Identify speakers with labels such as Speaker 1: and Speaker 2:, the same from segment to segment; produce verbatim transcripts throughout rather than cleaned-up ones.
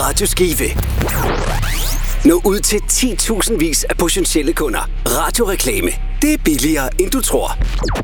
Speaker 1: Radio Skive. Nå ud til ti tusind vis af potentielle kunder. Radioreklame. Det er billigere, end du tror.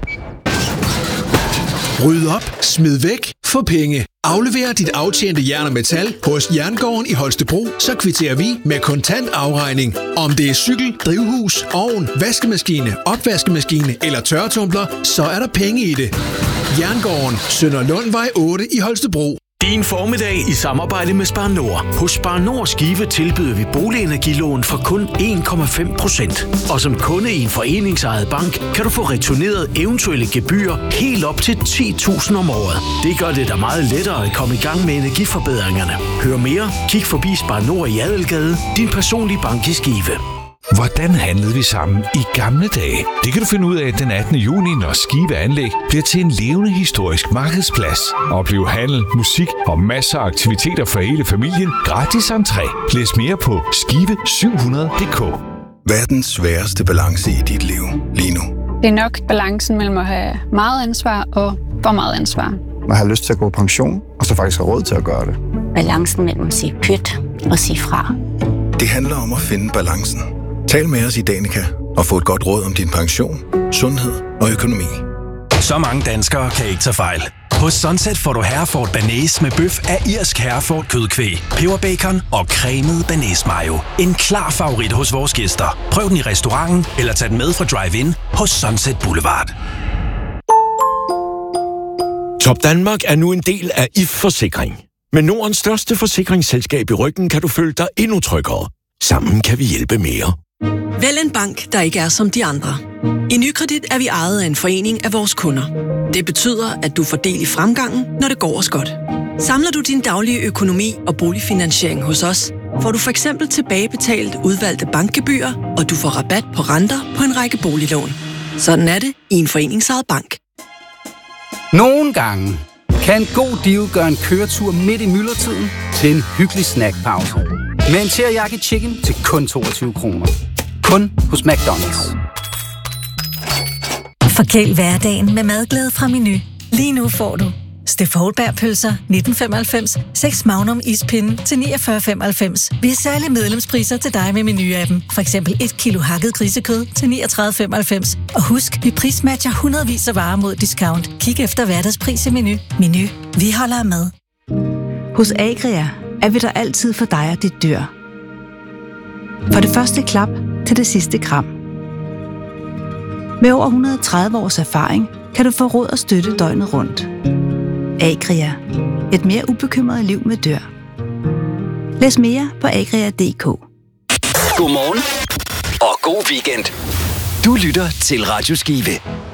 Speaker 2: Ryd op, smid væk, få penge. Aflever dit aftjente jern og metal hos Jerngården i Holstebro, så kvitterer vi med kontant afregning. Om det er cykel, drivhus, ovn, vaskemaskine, opvaskemaskine eller tørretumbler, så er der penge i det. Jerngården, Sønderlundvej otte i Holstebro.
Speaker 3: Din formiddag i samarbejde med Spar Nord. Hos Spar Nord Skive tilbyder vi boligenergilån for kun en komma fem procent. Og som kunde i en foreningsejet bank, kan du få returneret eventuelle gebyrer helt op til ti tusind om året. Det gør det da meget lettere at komme i gang med energiforbedringerne. Hør mere, kig forbi Spar Nord i Adelgade, din personlige bank i Skive.
Speaker 4: Hvordan handlede vi sammen i gamle dage? Det kan du finde ud af den attende juni, når Skive Anlæg bliver til en levende historisk markedsplads. Oplev handel, musik og masser af aktiviteter for hele familien. Gratis entré. Læs mere på skive syv hundrede punktum d k.
Speaker 5: Hvad er den sværeste balance i dit liv lige nu?
Speaker 6: Det er nok balancen mellem at have meget ansvar og for meget ansvar.
Speaker 7: Man har lyst til at gå på pension, og så faktisk have råd til at gøre det.
Speaker 8: Balancen mellem at sige pyt og sige fra.
Speaker 5: Det handler om at finde balancen. Tal med os i Danica og få et godt råd om din pension, sundhed og økonomi.
Speaker 3: Så mange danskere kan ikke tage fejl. Hos Sunset får du Hereford Bearnaise med bøf af irsk Hereford kødkvæg, peberbacon og cremet bearnaise mayo. En klar favorit hos vores gæster. Prøv den i restauranten eller tag den med fra Drive-In hos Sunset Boulevard.
Speaker 9: Top Danmark er nu en del af I F Forsikring. Med Nordens største forsikringsselskab i ryggen kan du føle dig endnu tryggere. Sammen kan vi hjælpe mere.
Speaker 10: Vælg en bank, der ikke er som de andre. I Nykredit er vi ejet af en forening af vores kunder. Det betyder, at du får del i fremgangen, når det går os godt. Samler du din daglige økonomi og boligfinansiering hos os, får du for eksempel tilbagebetalt udvalgte bankgebyrer, og du får rabat på renter på en række boliglån. Sådan er det i en foreningsejet bank.
Speaker 11: Nogle gange kan en god deal gøre en køretur midt i myldretiden til en hyggelig snackpause. Med en teriyaki chicken til kun toogtyve kroner. Kun hos McDonald's.
Speaker 12: Forkæl hverdagen med madglæde fra Menu. Lige nu får du Steff Holberg-pølser nitten femoghalvfems, seks Magnum ispinde til niogfyrre femoghalvfems. Vi har særlige medlemspriser til dig med Menu-appen. For eksempel et kilo hakket grisekød til niogtredive femoghalvfems. Og husk, vi prismatcher hundredvis af varer mod discount. Kig efter hverdagspris i Menu. Menu. Vi holder af mad.
Speaker 13: Hos Agria er vi der altid for dig og dit dyr. For det første klap til det sidste kram. Med over et hundrede og tredive års erfaring kan du få råd og støtte døgnet rundt. Agria. Et mere ubekymret liv med dyr. Læs mere på agria punktum d k.
Speaker 1: Godmorgen og god weekend. Du lytter til Radio Skive.